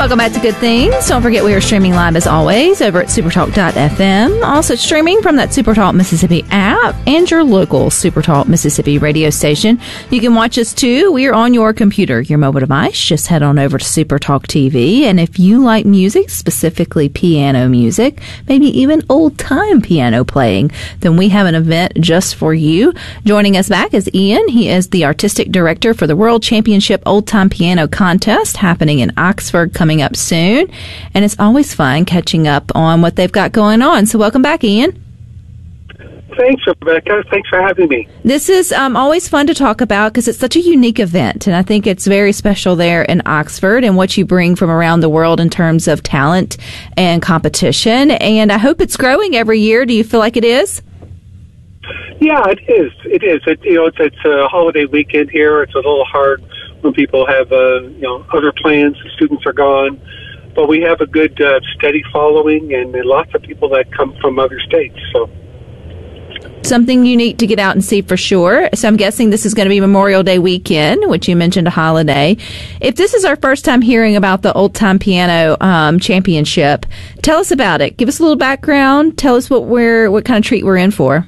Welcome back to Good Things. Don't forget we are streaming live as always over at supertalk.fm. Also streaming from that Supertalk Mississippi app and your local Supertalk Mississippi radio station. You can watch us too. We are on your computer, your mobile device. Just head on over to Supertalk TV. And if you like music, specifically piano music, maybe even old-time piano playing, then we have an event just for you. Joining us back is Ian. He is the artistic director for the World Championship Old-Time Piano Contest happening in Oxford coming up soon. And it's always fun catching up on what they've got going on. So welcome back, Ian. Thanks, Rebecca. Thanks for having me. This is always fun to talk about because it's such a unique event. And I think it's very special there in Oxford and what you bring from around the world in terms of talent and competition. And I hope it's growing every year. Do you feel like it is? Yeah, it is. It is. It's a holiday weekend here. It's a little hard when people have other plans. The students are gone, but we have a good steady following and lots of people that come from other states. So something unique to get out and see for sure. So I'm guessing this is going to be Memorial Day weekend, which you mentioned a holiday. If this is our first time hearing about the Old Time Piano Championship, tell us about it. Give us a little background. Tell us what kind of treat we're in for.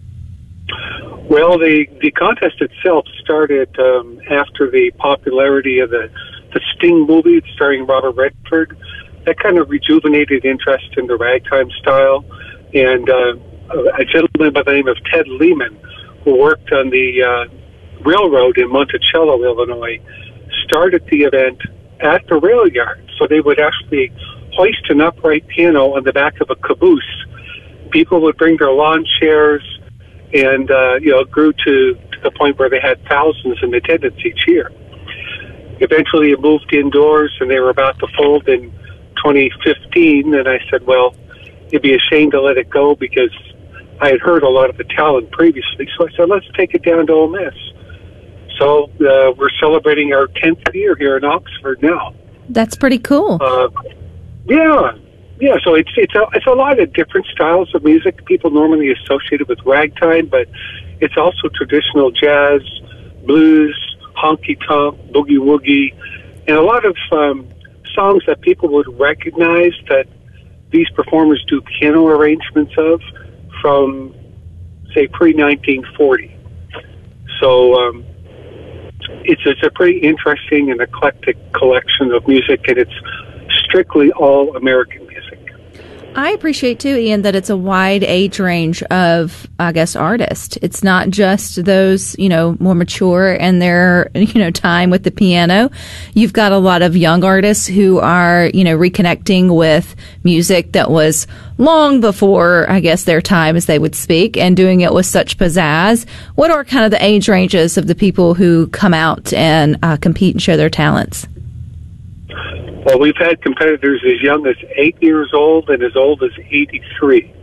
Well, the contest itself started after the popularity of the Sting movie starring Robert Redford. That kind of rejuvenated interest in the ragtime style. And a gentleman by the name of Ted Lehman, who worked on the railroad in Monticello, Illinois, started the event at the rail yard. So they would actually hoist an upright piano on the back of a caboose. People would bring their lawn chairs, and it grew to the point where they had thousands in attendance each year. Eventually it moved indoors, and they were about to fold in 2015, and I said, well, it'd be a shame to let it go because I had heard a lot of the talent previously, so I said, let's take it down to Ole Miss. So we're celebrating our 10th year here in Oxford now. That's pretty cool. Yeah, so it's a lot of different styles of music. People normally associate it with ragtime, but it's also traditional jazz, blues, honky-tonk, boogie-woogie, and a lot of songs that people would recognize that these performers do piano arrangements of from, say, pre-1940. So it's a pretty interesting and eclectic collection of music, and it's strictly all American music. I appreciate, too, Ian, that it's a wide age range of, I guess, artists. It's not just those, more mature in their, time with the piano. You've got a lot of young artists who are, reconnecting with music that was long before, I guess, their time, as they would speak, and doing it with such pizzazz. What are kind of the age ranges of the people who come out and compete and show their talents? Well, we've had competitors as young as 8 years old and as old as 83.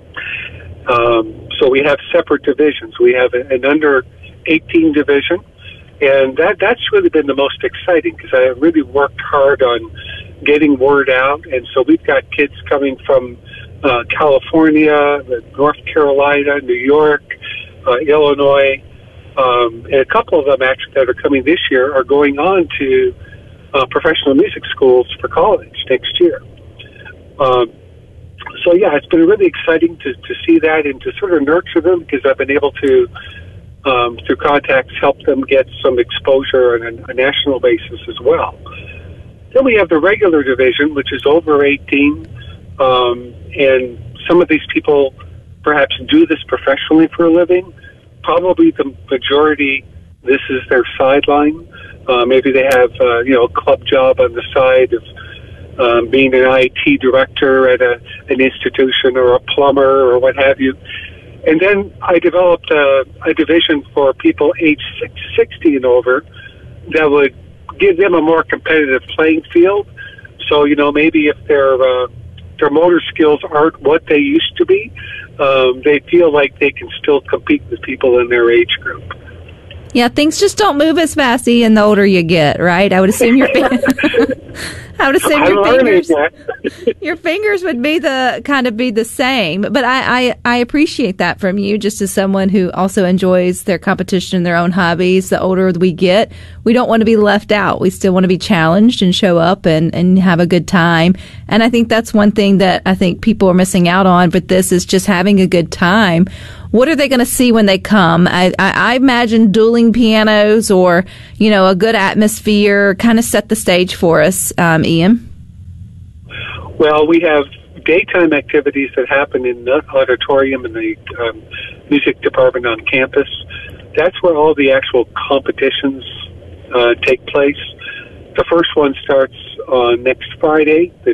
So we have separate divisions. We have an under 18 division, and that's really been the most exciting because I really worked hard on getting word out. And so we've got kids coming from California, North Carolina, New York, Illinois, and a couple of them actually that are coming this year are going on to professional music schools for college next year. So yeah, it's been really exciting to see that and to sort of nurture them because I've been able to, through contacts, help them get some exposure on a national basis as well. Then we have the regular division, which is over 18, and some of these people perhaps do this professionally for a living. Probably the majority, this is their sideline. Maybe they have, a club job on the side of being an IT director at an institution or a plumber or what have you. And then I developed a division for people age 60 and over that would give them a more competitive playing field. So, maybe if their motor skills aren't what they used to be, they feel like they can still compete with people in their age group. Yeah, things just don't move as fast, Ian, the older you get, right? I would assume your your fingers would be the same. But I appreciate that from you, just as someone who also enjoys their competition, their own hobbies. The older we get, we don't want to be left out. We still want to be challenged and show up and have a good time. And I think that's one thing that I think people are missing out on. But this is just having a good time. What are they going to see when they come? I imagine dueling pianos or, a good atmosphere kind of set the stage for us, Ian. Well, we have daytime activities that happen in the auditorium in the music department on campus. That's where all the actual competitions take place. The first one starts on next Friday, the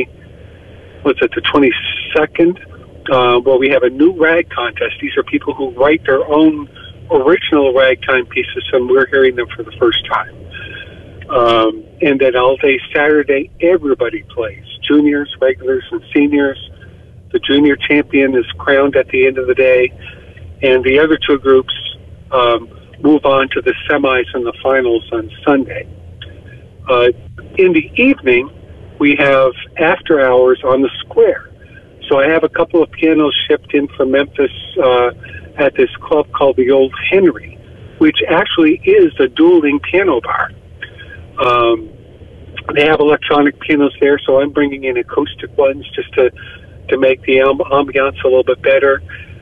22nd. Where we have a new rag contest. These are people who write their own original ragtime pieces, and we're hearing them for the first time. And then all day Saturday, everybody plays. Juniors, regulars, and seniors. The junior champion is crowned at the end of the day, and the other two groups move on to the semis and the finals on Sunday. In the evening, we have after hours on the square. So I have a couple of pianos shipped in from Memphis at this club called the Old Henry, which actually is a dueling piano bar. They have electronic pianos there, so I'm bringing in acoustic ones just to make the ambiance a little bit better.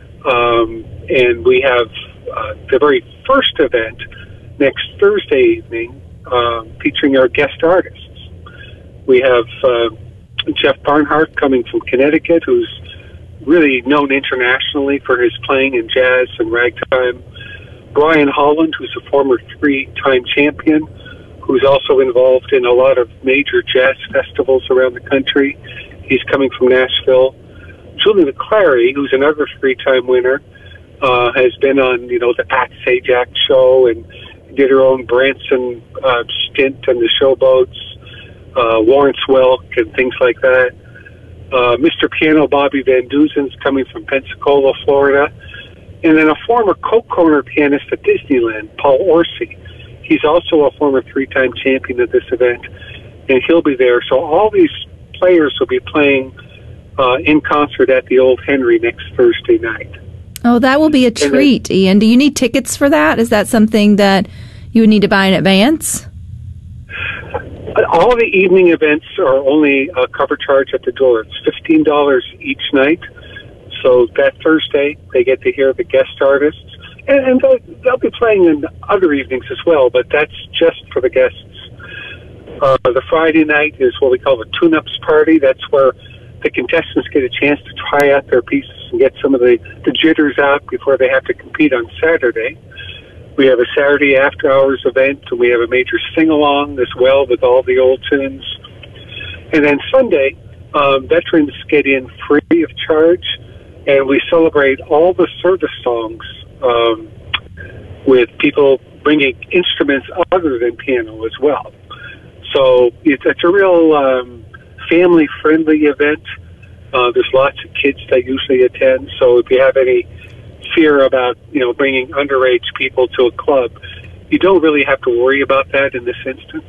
And we have the very first event next Thursday evening featuring our guest artists. We have Jeff Barnhart coming from Connecticut, who's really known internationally for his playing in jazz and ragtime. Brian Holland, who's a former three-time champion, who's also involved in a lot of major jazz festivals around the country. He's coming from Nashville. Julie McClary, who's another three-time winner, has been on, the Pat Sajak show and did her own Branson stint on the Showboats. Lawrence Welk and things like that. Mr. Piano Bobby Van Duzen's coming from Pensacola, Florida. And then a former Coke Corner pianist at Disneyland, Paul Orsi. He's also a former three-time champion at this event, and he'll be there. So all these players will be playing in concert at the Old Henry next Thursday night. Oh, that will be a treat, Ian. Do you need tickets for that? Is that something that you would need to buy in advance? All the evening events are only a cover charge at the door. It's $15 each night. So that Thursday, they get to hear the guest artists. And they'll be playing in other evenings as well, but that's just for the guests. The Friday night is what we call the tune-ups party. That's where the contestants get a chance to try out their pieces and get some of the jitters out before they have to compete on Saturday. We have a Saturday after-hours event, and we have a major sing-along as well with all the old tunes. And then Sunday, veterans get in free of charge, and we celebrate all the service songs with people bringing instruments other than piano as well. So it's a real family-friendly event. There's lots of kids that usually attend, so if you have any fear about, bringing underage people to a club, you don't really have to worry about that in this instance.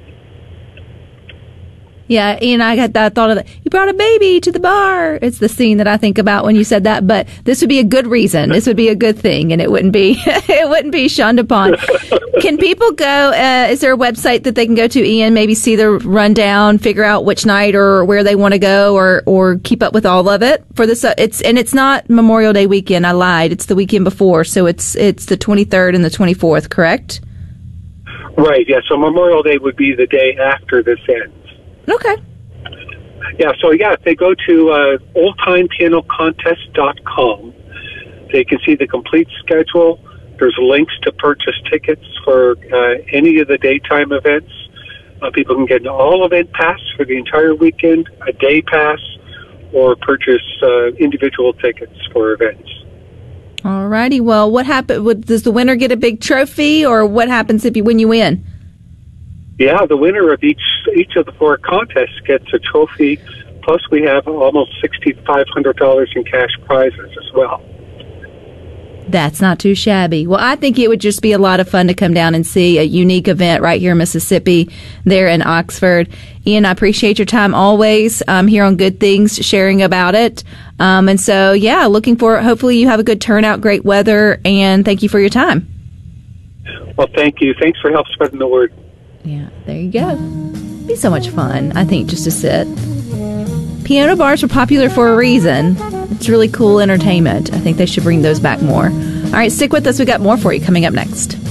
Yeah, Ian, I got that thought of that. You brought a baby to the bar. It's the scene that I think about when you said that. But this would be a good reason. This would be a good thing, and it wouldn't be shunned upon. Can people go? Is there a website that they can go to, Ian? Maybe see the rundown, figure out which night or where they want to go, or keep up with all of it for this. It's not Memorial Day weekend. I lied. It's the weekend before, so it's the 23rd and the 24th. Correct? Right. Yeah. So Memorial Day would be the day after this ends. Okay. Yeah, so if they go to oldtimepianocontest.com, they can see the complete schedule. There's links to purchase tickets for any of the daytime events. People can get an all-event pass for the entire weekend, a day pass, or purchase individual tickets for events. All righty. Well, what happens? Does the winner get a big trophy, or what happens when you win? Yeah, the winner of each of the four contests gets a trophy, plus we have almost $6,500 in cash prizes as well. That's not too shabby. Well, I think it would just be a lot of fun to come down and see a unique event right here in Mississippi, there in Oxford. Ian, I appreciate your time always here on Good Things, sharing about it. And so, yeah, looking for, hopefully you have a good turnout, great weather, and thank you for your time. Well, thank you. Thanks for help spreading the word. Yeah, there you go. It'd be so much fun, I think, just to sit. Piano bars are popular for a reason. It's really cool entertainment. I think they should bring those back more. All right, stick with us. We got more for you coming up next.